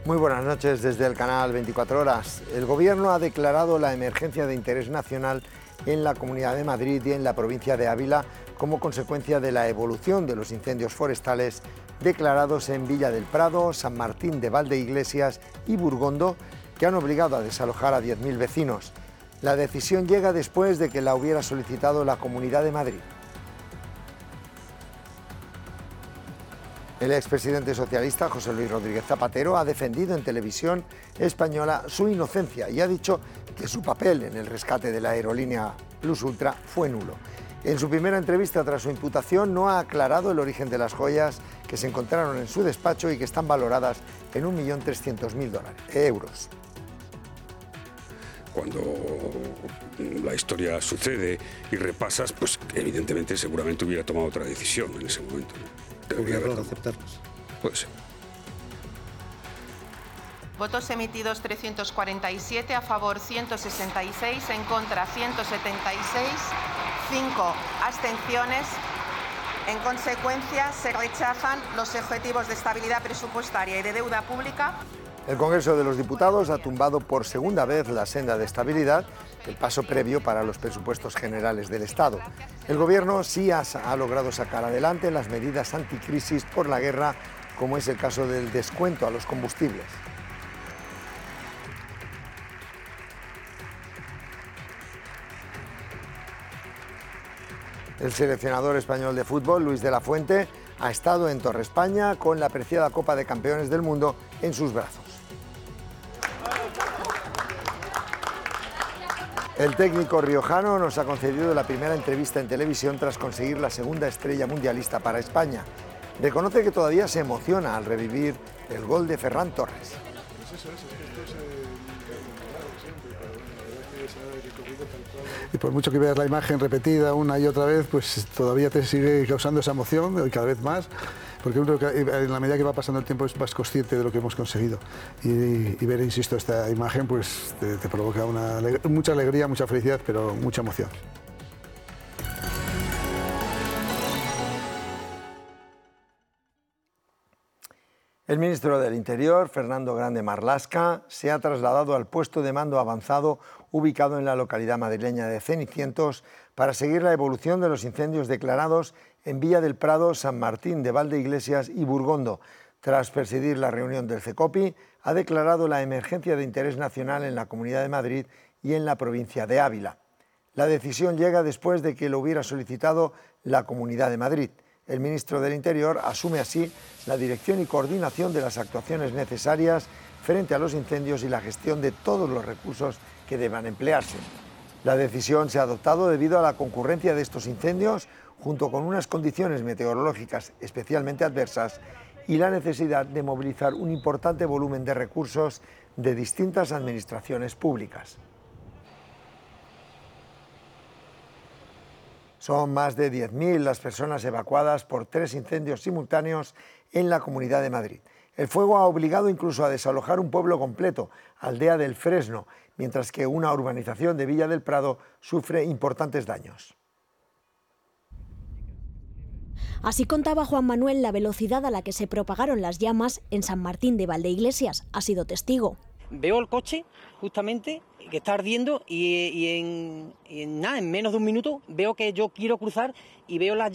Muy buenas noches desde el canal 24 Horas. El Gobierno ha declarado la emergencia de interés nacional en la Comunidad de Madrid y en la provincia de Ávila como consecuencia de la evolución de los incendios forestales declarados en Villa del Prado, San Martín de Valdeiglesias y Burgondo, que han obligado a desalojar a 10.000 vecinos. La decisión llega después de que la hubiera solicitado la Comunidad de Madrid. El expresidente socialista José Luis Rodríguez Zapatero ha defendido en televisión española su inocencia y ha dicho que su papel en el rescate de la aerolínea Plus Ultra fue nulo. En su primera entrevista tras su imputación no ha aclarado el origen de las joyas que se encontraron en su despacho y que están valoradas en 1.300.000 euros. Cuando la historia sucede y repasas, pues evidentemente seguramente hubiera tomado otra decisión en ese momento. ¿Un error aceptarlos? Puede ser. Votos emitidos 347, a favor 166, en contra 176, 5 abstenciones. En consecuencia, se rechazan los objetivos de estabilidad presupuestaria y de deuda pública. El Congreso de los Diputados ha tumbado por segunda vez la senda de estabilidad, el paso previo para los presupuestos generales del Estado. El Gobierno sí ha logrado sacar adelante las medidas anticrisis por la guerra, como es el caso del descuento a los combustibles. El seleccionador español de fútbol, Luis de la Fuente, ha estado en Torre España con la preciada Copa de Campeones del Mundo en sus brazos. El técnico riojano nos ha concedido la primera entrevista en televisión tras conseguir la segunda estrella mundialista para España. Reconoce que todavía se emociona al revivir el gol de Ferran Torres. Y por mucho que veas la imagen repetida una y otra vez, pues todavía te sigue causando esa emoción, y cada vez más, porque uno, en la medida que va pasando el tiempo, es más consciente de lo que hemos conseguido. Y ver, insisto, esta imagen pues te provoca mucha alegría, mucha felicidad, pero mucha emoción. El ministro del Interior, Fernando Grande Marlaska, se ha trasladado al puesto de mando avanzado ubicado en la localidad madrileña de Cenicientos para seguir la evolución de los incendios declarados en Villa del Prado, San Martín de Valdeiglesias y Burgondo. Tras presidir la reunión del CECOPI, ha declarado la emergencia de interés nacional en la Comunidad de Madrid y en la provincia de Ávila. La decisión llega después de que lo hubiera solicitado la Comunidad de Madrid. El ministro del Interior asume así la dirección y coordinación de las actuaciones necesarias frente a los incendios y la gestión de todos los recursos que deban emplearse. La decisión se ha adoptado debido a la concurrencia de estos incendios, junto con unas condiciones meteorológicas especialmente adversas y la necesidad de movilizar un importante volumen de recursos de distintas administraciones públicas. Son más de 10.000 las personas evacuadas por 3 incendios simultáneos en la Comunidad de Madrid. El fuego ha obligado incluso a desalojar un pueblo completo, Aldea del Fresno, mientras que una urbanización de Villa del Prado sufre importantes daños. Así contaba Juan Manuel la velocidad a la que se propagaron las llamas en San Martín de Valdeiglesias. Ha sido testigo. Veo el coche justamente que está ardiendo y en menos de un minuto veo que yo quiero cruzar y veo las